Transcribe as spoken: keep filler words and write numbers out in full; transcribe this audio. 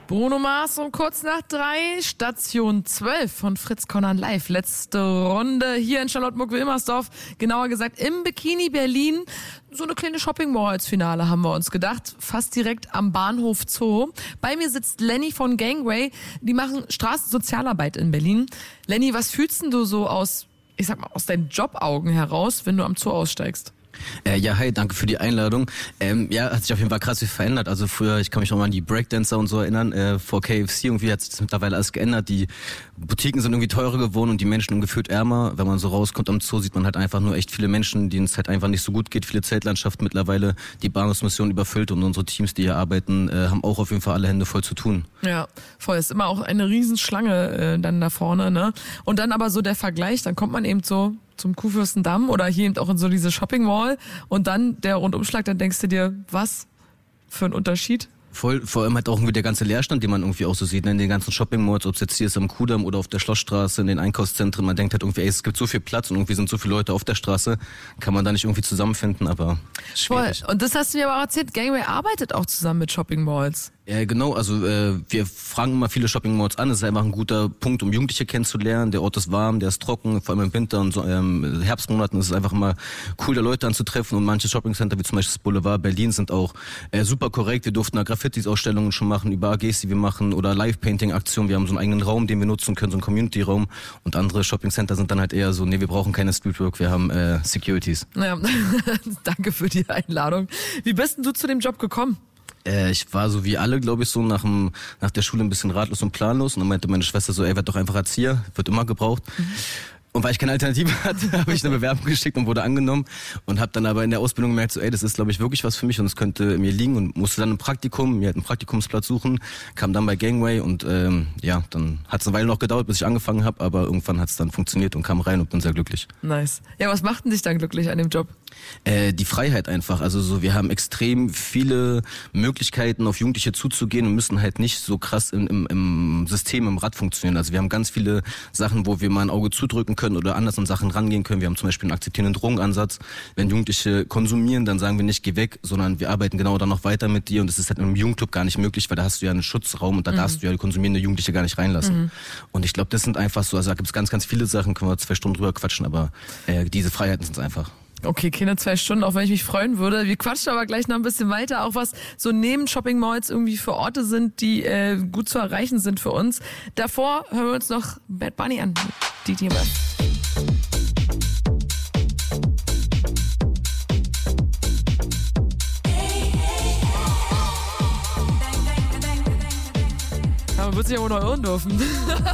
Bruno Mars um kurz nach drei, Station zwölf von Fritz Conan Live. Letzte Runde hier in Charlottenburg-Wilmersdorf, genauer gesagt im Bikini Berlin. So eine kleine Shopping Mall als Finale haben wir uns gedacht, fast direkt am Bahnhof Zoo. Bei mir sitzt Lenny von Gangway, die machen Straßensozialarbeit in Berlin. Lenny, was fühlst denn du so aus, ich sag mal, aus deinen Jobaugen heraus, wenn du am Zoo aussteigst? Äh, ja, hi, danke für die Einladung. Ähm, ja, hat sich auf jeden Fall krass viel verändert. Also früher, ich kann mich noch mal an die Breakdancer und so erinnern, äh, vor K F C irgendwie hat sich das mittlerweile alles geändert. Die Boutiquen sind irgendwie teurer geworden und die Menschen gefühlt ärmer. Wenn man so rauskommt am Zoo, sieht man halt einfach nur echt viele Menschen, denen es halt einfach nicht so gut geht. Viele Zeltlandschaften mittlerweile, die Bahnhofsmission überfüllt und unsere Teams, die hier arbeiten, äh, haben auch auf jeden Fall alle Hände voll zu tun. Ja, voll. Ist immer auch eine Riesenschlange äh, dann da vorne, ne? Und dann aber so der Vergleich, dann kommt man eben so zum Kurfürstendamm oder hier eben auch in so diese Shopping Mall und dann der Rundumschlag, dann denkst du dir, was für ein Unterschied? Voll, vor allem halt auch irgendwie der ganze Leerstand, den man irgendwie auch so sieht, ne, in den ganzen Shopping-Malls, ob es jetzt hier ist am Kudamm oder auf der Schlossstraße, in den Einkaufszentren. Man denkt halt irgendwie, ey, es gibt so viel Platz und irgendwie sind so viele Leute auf der Straße, kann man da nicht irgendwie zusammenfinden, aber schwierig. Voll. Und das hast du mir aber auch erzählt, Gangway arbeitet auch zusammen mit Shopping Malls. Ja, genau, also äh, wir fragen immer viele Shopping Malls an, das ist einfach ein guter Punkt, um Jugendliche kennenzulernen. Der Ort ist warm, der ist trocken, vor allem im Winter und so, ähm, Herbstmonaten ist es einfach immer cool, da Leute anzutreffen. Und manche Shoppingcenter, wie zum Beispiel das Boulevard Berlin, sind auch äh, super korrekt. Wir durften da Graffitis-Ausstellungen schon machen, über A Gs, die wir machen, oder Live-Painting-Aktionen. Wir haben so einen eigenen Raum, den wir nutzen können, so einen Community-Raum. Und andere Shoppingcenter sind dann halt eher so, nee, wir brauchen keine Streetwork, wir haben äh, Securities. Ja, danke für die Einladung. Wie bist denn du zu dem Job gekommen? Äh, ich war so wie alle, glaube ich, so nach dem, nach der Schule ein bisschen ratlos und planlos. Und dann meinte meine Schwester so, ey, werd doch einfach Erzieher, wird immer gebraucht. Mhm. Und weil ich keine Alternative hatte, habe ich eine Bewerbung geschickt und wurde angenommen und habe dann aber in der Ausbildung gemerkt, so, ey, das ist, glaube ich, wirklich was für mich und es könnte mir liegen und musste dann ein Praktikum, mir halt einen Praktikumsplatz suchen, kam dann bei Gangway und ähm, ja, dann hat es eine Weile noch gedauert, bis ich angefangen habe, aber irgendwann hat es dann funktioniert und kam rein und bin sehr glücklich. Nice. Ja, was macht denn dich dann glücklich an dem Job? Äh, die Freiheit einfach, also so, wir haben extrem viele Möglichkeiten, auf Jugendliche zuzugehen und müssen halt nicht so krass im, im, im System, im Rad funktionieren. Also wir haben ganz viele Sachen, wo wir mal ein Auge zudrücken können oder anders an Sachen rangehen können. Wir haben zum Beispiel einen akzeptierenden Drogenansatz. Wenn Jugendliche konsumieren, dann sagen wir nicht, geh weg, sondern wir arbeiten genau dann noch weiter mit dir und das ist halt im Jugendclub gar nicht möglich, weil da hast du ja einen Schutzraum und da mhm. darfst du ja konsumierende Jugendliche gar nicht reinlassen. Mhm. Und ich glaube, das sind einfach so, also da gibt es ganz, ganz viele Sachen, können wir zwei Stunden drüber quatschen, aber äh, diese Freiheiten sind es einfach. Okay, keine zwei Stunden, auch wenn ich mich freuen würde. Wir quatschen aber gleich noch ein bisschen weiter, auch was so neben Shopping Malls irgendwie für Orte sind, die äh, gut zu erreichen sind für uns. Davor hören wir uns noch Bad Bunny an. D T M F. Aber wird sich ja wohl noch irren dürfen.